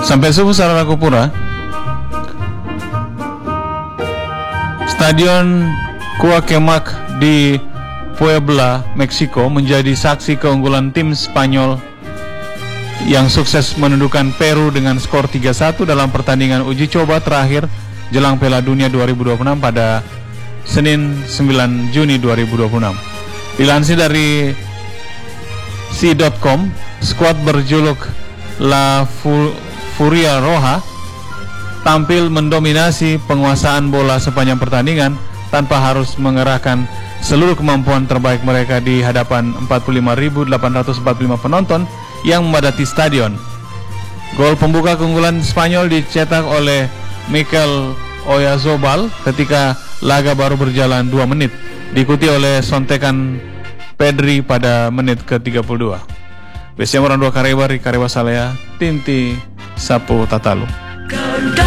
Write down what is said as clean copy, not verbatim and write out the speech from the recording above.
Sampai subuh Saudara Kupura. Stadion Cuauhtémoc di Puebla, Meksiko menjadi saksi keunggulan tim Spanyol yang sukses menundukkan Peru dengan skor 3-1 dalam pertandingan uji coba terakhir jelang Piala Dunia 2026 pada Senin 9 Juni 2026. Dilansir dari C.com, skuad berjuluk La Furia Roja tampil mendominasi penguasaan bola sepanjang pertandingan tanpa harus mengerahkan seluruh kemampuan terbaik mereka di hadapan 45.845 penonton yang memadati stadion. Gol pembuka keunggulan Spanyol dicetak oleh Mikel Oyarzabal ketika laga baru berjalan 2 menit, diikuti oleh sontekan Pedri pada menit ke-32. Bersama orang dua Karewa Salea, Tinti Sapu Tatalu.